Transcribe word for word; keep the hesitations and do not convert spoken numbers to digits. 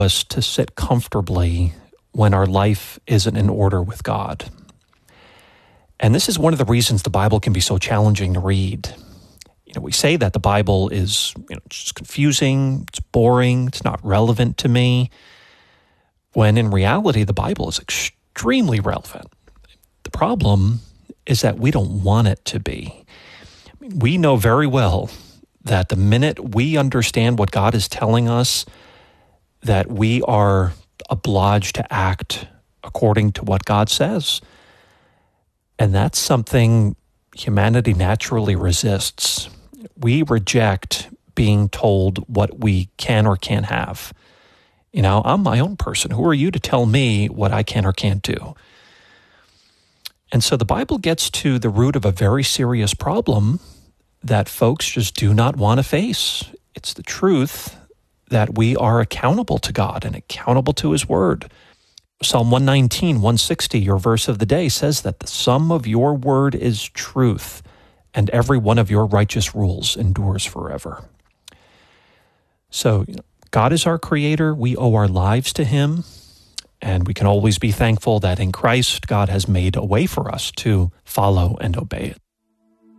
us to sit comfortably when our life isn't in order with God. And this is one of the reasons the Bible can be so challenging to read. You know, we say that the Bible is, you know, just confusing, it's boring, it's not relevant to me, when in reality, the Bible is extremely relevant. The problem is that we don't want it to be. I mean, we know very well that the minute we understand what God is telling us, that we are obliged to act according to what God says. And that's something humanity naturally resists. We reject being told what we can or can't have. You know, I'm my own person. Who are you to tell me what I can or can't do? And so the Bible gets to the root of a very serious problem that folks just do not want to face. It's the truth that we are accountable to God and accountable to His Word. Psalm one nineteen, one sixty, your verse of the day, says that the sum of your word is truth, and every one of your righteous rules endures forever. So God is our creator. We owe our lives to Him, and we can always be thankful that in Christ, God has made a way for us to follow and obey it.